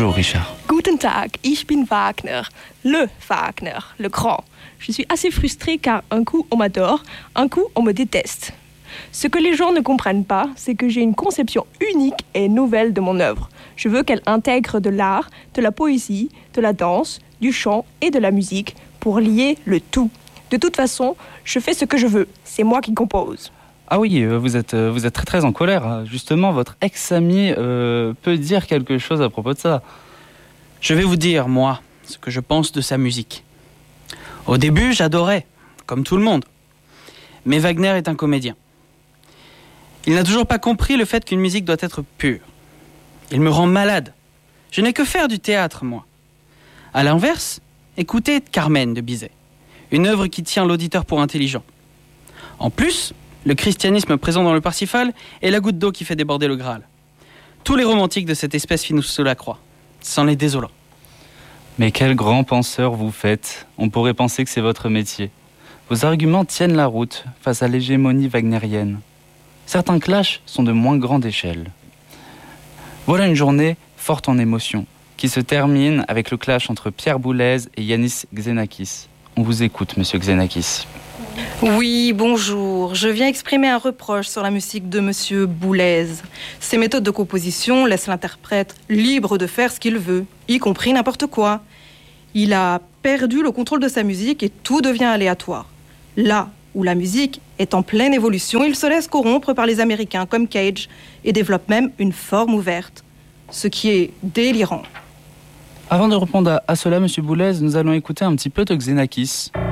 Bonjour Richard. Guten Tag, ich bin Wagner, le grand. Je suis assez frustrée car un coup on m'adore, un coup on me déteste. Ce que les gens ne comprennent pas, c'est que j'ai une conception unique et nouvelle de mon œuvre. Je veux qu'elle intègre de l'art, de la poésie, de la danse, du chant et de la musique pour lier le tout. De toute façon, je fais ce que je veux, c'est moi qui compose. Ah oui, vous êtes très très en colère. Justement, votre ex-ami peut dire quelque chose à propos de ça. Je vais vous dire, moi, ce que je pense de sa musique. Au début, j'adorais, comme tout le monde. Mais Wagner est un comédien. Il n'a toujours pas compris le fait qu'une musique doit être pure. Il me rend malade. Je n'ai que faire du théâtre, moi. À l'inverse, écoutez Carmen de Bizet, une œuvre qui tient l'auditeur pour intelligent. En plus, le christianisme présent dans le Parsifal est la goutte d'eau qui fait déborder le Graal. Tous les romantiques de cette espèce finissent sous la croix. C'en est désolant. Mais quel grand penseur vous faites. On pourrait penser que c'est votre métier. Vos arguments tiennent la route face à l'hégémonie wagnérienne. Certains clashs sont de moins grande échelle. Voilà une journée forte en émotions, qui se termine avec le clash entre Pierre Boulez et Yanis Xenakis. On vous écoute, monsieur Xenakis. Oui, bonjour. Je viens exprimer un reproche sur la musique de monsieur Boulez. Ses méthodes de composition laissent l'interprète libre de faire ce qu'il veut, y compris n'importe quoi. Il a perdu le contrôle de sa musique et tout devient aléatoire. Là où la musique est en pleine évolution, il se laisse corrompre par les Américains comme Cage et développe même une forme ouverte, ce qui est délirant. Avant de répondre à cela, monsieur Boulez, nous allons écouter un petit peu de Xenakis.